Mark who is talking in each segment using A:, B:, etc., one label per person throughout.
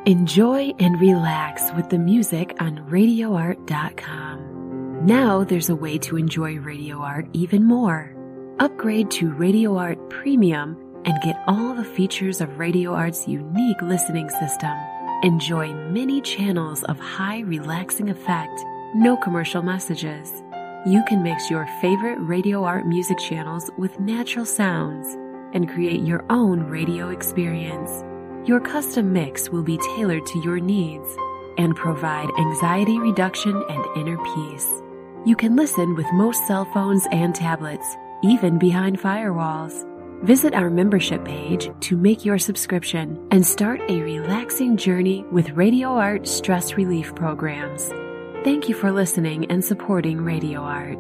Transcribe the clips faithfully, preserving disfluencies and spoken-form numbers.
A: Enjoy and relax with the music on radio art dot com. Now there's a way to enjoy Radio Art even more. Upgrade to Radio Art Premium and get all the features of Radio Art's unique listening system. Enjoy many channels of high relaxing effect, no commercial messages. You can mix your favorite Radio Art music channels with natural sounds and create your own radio experience. Your custom mix will be tailored to your needs and provide anxiety reduction and inner peace. You can listen with most cell phones and tablets, even behind firewalls. Visit our membership page to make your subscription and start a relaxing journey with Radio Art stress relief programs. Thank you for listening and supporting Radio Art.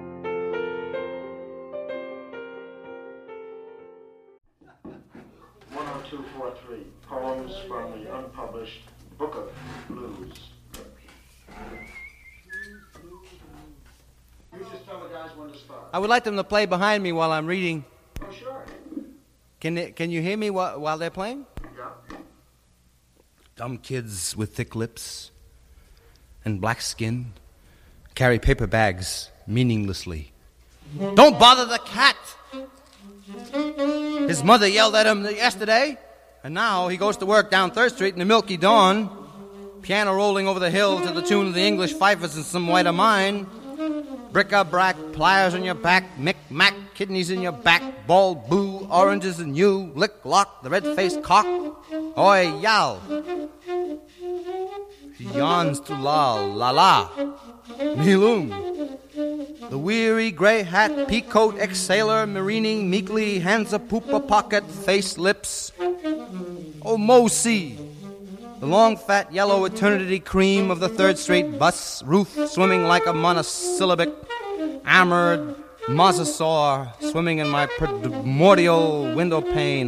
B: one oh two forty-three, Poems from the Unpublished Book of Blues. You just tell the guys when to start.
C: I would like them to play behind me while I'm reading.
B: Oh, sure.
C: Can they, can you hear me while, while they're playing?
B: Yeah.
C: Dumb kids with thick lips and black skin carry paper bags meaninglessly. Don't bother the cat! His mother yelled at him yesterday, and now he goes to work down Third Street in the milky dawn, piano rolling over the hill to the tune of the English fifers and some white of mine. Bric-a-brac, pliers on your back, mick-mack, kidneys in your back, bald boo, oranges and you, lick-lock, the red-faced cock. Oi, yow. He yawns to lol, la-la, me-loom. The weary gray-hat, peacoat, ex-sailor, marining meekly, hands a poopa pocket, face, lips. Oh, Mo-see. The long, fat, yellow eternity cream of the Third Street bus, roof swimming like a monosyllabic, armored mosasaur swimming in my primordial window pane.